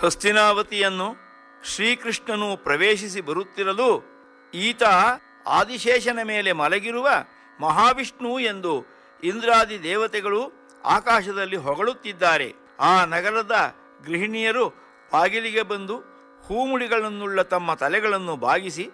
ಹಸ್ತಿನಾವತಿಯನ್ನು ಶ್ರೀಕೃಷ್ಣನು ಪ್ರವೇಶಿಸಿ ಬರುತ್ತಿರಲು ಈತ ಆದಿಶೇಷನ ಮೇಲೆ ಮಲಗಿರುವ ಮಹಾವಿಷ್ಣು ಎಂದು ಇಂದ್ರಾದಿ ದೇವತೆಗಳು ಆಕಾಶದಲ್ಲಿ ಹೊಗಳುತ್ತಿದ್ದಾರೆ. ಆ ನಗರದ ಗೃಹಿಣಿಯರು ಬಾಗಿಲಿಗೆ ಬಂದು ಹೂಮುಡಿಗಳನ್ನುಳ್ಳ ತಮ್ಮ ತಲೆಗಳನ್ನು ಬಾಗಿಸಿ